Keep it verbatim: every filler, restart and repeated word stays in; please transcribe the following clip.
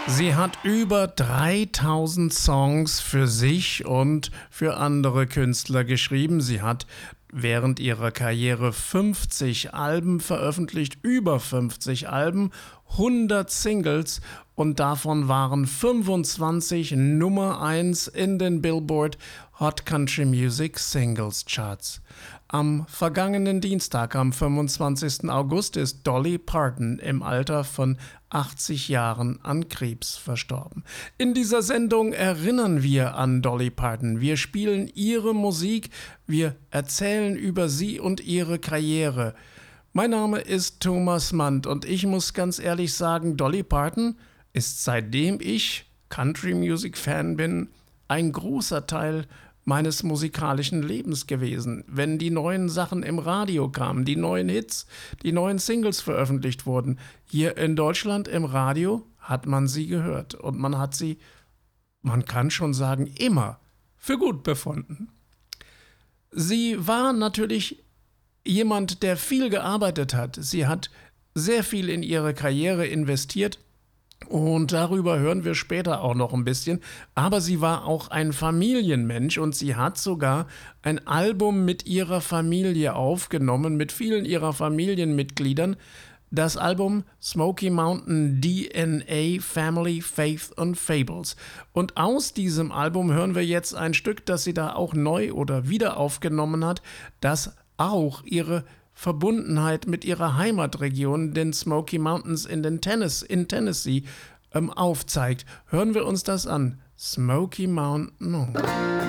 Sie hat über dreitausend Songs für sich und für andere Künstler geschrieben. Sie hat während ihrer Karriere fünfzig Alben veröffentlicht, über fünfzig Alben, hundert Singles und davon waren fünfundzwanzig Nummer eins in den Billboard Hot Country Music Singles Charts. Am vergangenen Dienstag, am fünfundzwanzigsten August, ist Dolly Parton im Alter von achtzig Jahren an Krebs verstorben. In dieser Sendung erinnern wir an Dolly Parton. Wir spielen ihre Musik, wir erzählen über sie und ihre Karriere. Mein Name ist Thomas Mandt und ich muss ganz ehrlich sagen, Dolly Parton ist, seitdem ich Country Music Fan bin, ein großer Teil meines musikalischen Lebens gewesen. Wenn die neuen Sachen im Radio kamen, die neuen Hits, die neuen Singles veröffentlicht wurden, hier in Deutschland im Radio hat man sie gehört und man hat sie, man kann schon sagen, immer für gut befunden. Sie war natürlich jemand, der viel gearbeitet hat. Sie hat sehr viel in ihre Karriere investiert. Und darüber hören wir später auch noch ein bisschen. Aber sie war auch ein Familienmensch und sie hat sogar ein Album mit ihrer Familie aufgenommen, mit vielen ihrer Familienmitgliedern. Das Album Smoky Mountain D N A Family, Faith and Fables. Und aus diesem Album hören wir jetzt ein Stück, das sie da auch neu oder wieder aufgenommen hat, das auch ihre Verbundenheit mit ihrer Heimatregion, den Smoky Mountains in, den Tennis, in Tennessee, ähm, aufzeigt. Hören wir uns das an. Smoky Mountain.